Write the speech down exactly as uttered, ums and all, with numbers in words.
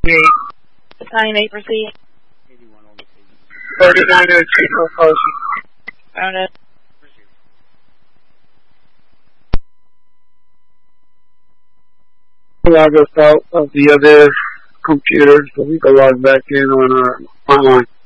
eighty-eight. Nine eight proceed. thirty-nine oh two for closing. Found it. Log us out of the other computer so we can log back in on our online.